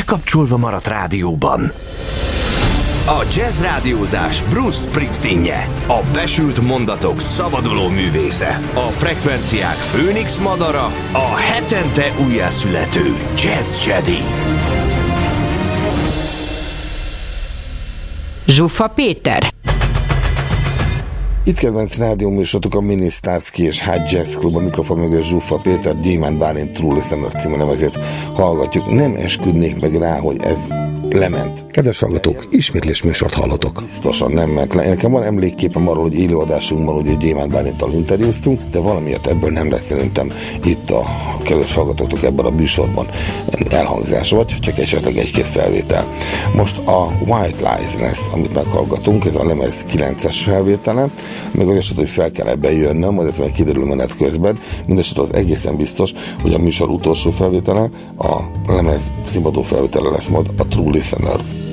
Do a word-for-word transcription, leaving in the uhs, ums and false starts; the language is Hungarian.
lekapcsolva maradt rádióban. A jazz rádiózás Bruce Springsteen-je, a besült mondatok szabaduló művésze, a frekvenciák főnix madara, a hetente újjászülető Jazz Jedi. Zsuffa Péter. Itt kedvenc rádióműsorotok a Mini Starsky és High Jazz Club, a mikrofon mögött Zsuffa Péter, Gyémánt Bálint True Listener című nevezét hallgatjuk. Nem esküdnék meg rá, hogy ez lement. Kedves hallgatók, ismétlés műsort hallotok. Biztosan nem ment le. Nekem van emlékképem arról, hogy élőadásunkban ugye Gyémánt Bálinttal interjúztunk, de valamiért ebből nem lesz szerintem itt a kedves hallgatóknak ebben a műsorban elhangzás, vagy csak esetleg egy-két felvétel. Most a White Lies lesz, amit meghallgatunk, ez a lemez kilences felvétele, még az eset, hogy fel kell ebben jönnöm, majd ez meg kiderül menet közben. Mindenesetre az egészen biztos, hogy a műsor utolsó felvétele, a lemez címadó felvétele lesz majd a True Listener.